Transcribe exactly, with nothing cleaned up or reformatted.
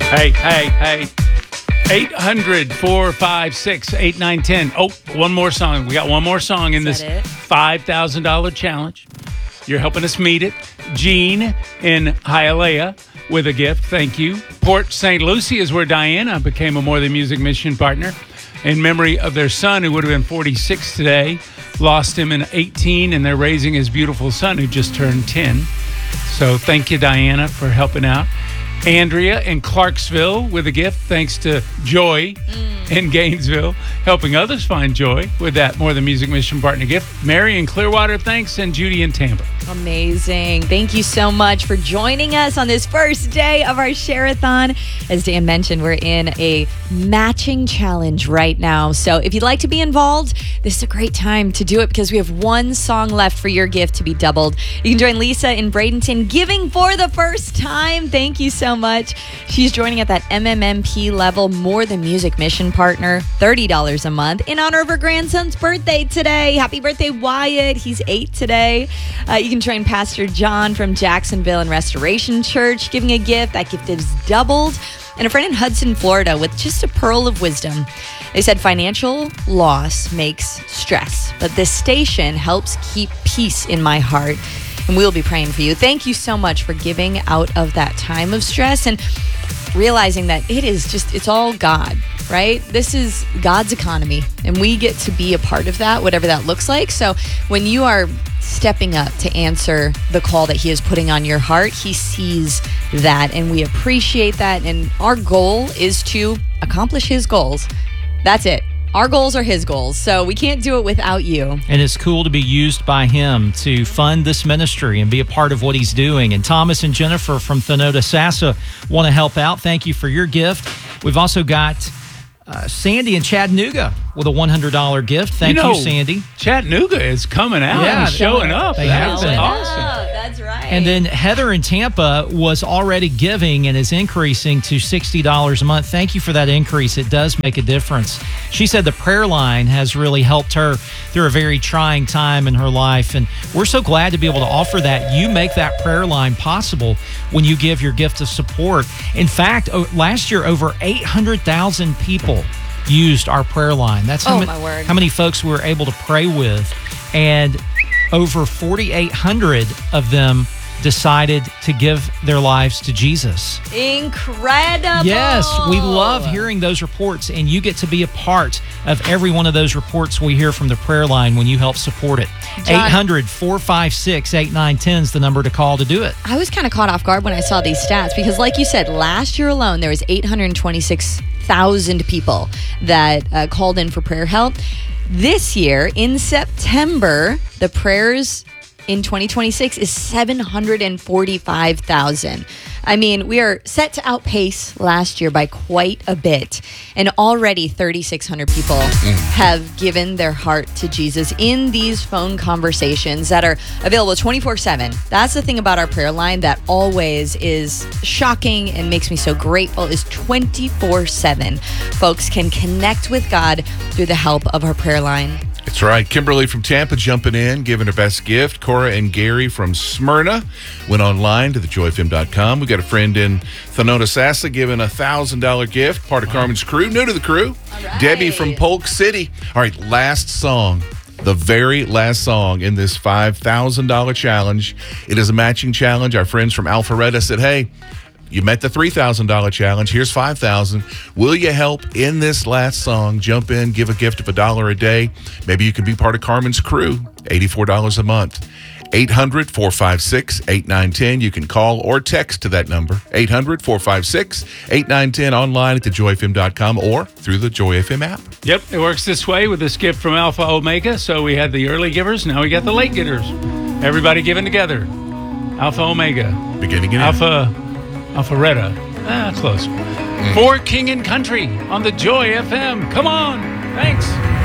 Hey, hey, hey. eight hundred, four five six, eight nine one zero. Oh, one more song. We got one more song in Is this that it? five thousand dollars challenge. You're helping us meet it. Jean in Hialeah with a gift. Thank you. Port Saint Lucie is where Diana became a More Than Music mission partner in memory of their son, who would have been forty-six today. Lost him in eighteen, and they're raising his beautiful son, who just turned ten. So thank you, Diana, for helping out. Andrea in Clarksville with a gift, thanks to Joy mm. in Gainesville, helping others find joy with that More Than Music mission partner gift. Mary in Clearwater, thanks, and Judy in Tampa. Amazing. Thank you so much for joining us on this first day of our Share-a-thon. As Dan mentioned, we're in a matching challenge right now. So if you'd like to be involved, this is a great time to do it because we have one song left for your gift to be doubled. You can join Lisa in Bradenton giving for the first time. Thank you so much. She's joining at that M M M P level, More Than Music mission partner, thirty dollars a month in honor of her grandson's birthday today. Happy birthday, Wyatt. He's eight today. Uh, you can join Pastor John from Jacksonville and Restoration Church giving a gift. That gift is doubled. And a friend in Hudson, Florida with just a pearl of wisdom. They said financial loss makes stress, but this station helps keep peace in my heart. And we'll be praying for you. Thank you so much for giving out of that time of stress and realizing that it is just, it's all God, right? This is God's economy, and we get to be a part of that, whatever that looks like. So when you are stepping up to answer the call that he is putting on your heart, he sees that, and we appreciate that. And our goal is to accomplish his goals. That's it. Our goals are his goals, so we can't do it without you. And it's cool to be used by him to fund this ministry and be a part of what he's doing. And Thomas and Jennifer from Thanota Sassa want to help out. Thank you for your gift. We've also got uh, Sandy in Chattanooga with a one hundred dollars gift. Thank you, you know, you, Sandy. Chattanooga is coming out yeah, and showing up. They That's have been. awesome. Oh, that's right. And then Heather in Tampa was already giving and is increasing to sixty dollars a month. Thank you for that increase. It does make a difference. She said the prayer line has really helped her through a very trying time in her life. And we're so glad to be able to offer that. You make that prayer line possible when you give your gift of support. In fact, last year, over eight hundred thousand people used our prayer line. That's how, oh, ma- my word. how many folks we were able to pray with. And over forty-eight hundred of them decided to give their lives to Jesus. Incredible. Yes, we love hearing those reports, and you get to be a part of every one of those reports we hear from the prayer line when you help support it. eight hundred, four five six, eight nine one zero is the number to call to do it. I was kind of caught off guard when I saw these stats because, like you said, last year alone, there was eight hundred twenty-six thousand people that uh, called in for prayer help. This year, in September, the prayers in twenty twenty-six is seven hundred forty-five thousand. I mean, we are set to outpace last year by quite a bit. And already thirty-six hundred people mm. have given their heart to Jesus in these phone conversations that are available twenty-four seven. That's the thing about our prayer line that always is shocking and makes me so grateful is twenty-four seven. Folks can connect with God through the help of our prayer line. That's right. Kimberly from Tampa jumping in, giving her best gift. Cora and Gary from Smyrna went online to the joy f m dot com. We got a friend in Thanota Sassa giving a one thousand dollars gift, part of Carmen's crew, new to the crew. Right. Debbie from Polk City. All right, last song. The very last song in this five thousand dollars challenge. It is a matching challenge. Our friends from Alpharetta said, hey, you met the three thousand dollars challenge. Here's five thousand dollars. Will you help in this last song? Jump in, give a gift of a dollar a day. Maybe you can be part of Carmen's crew, eighty-four dollars a month. eight hundred, four five six, eight nine one zero. You can call or text to that number, eight hundred, four five six, eight nine one zero, online at the joy f m dot com or through the Joy F M app. Yep, it works this way with this gift from Alpha Omega. So we had the early givers, now we got the late getters. Everybody giving together. Alpha Omega. Beginning and Alpha... Alpharetta. Ah, close. Mm. For King and Country on the Joy F M. Come on. Thanks.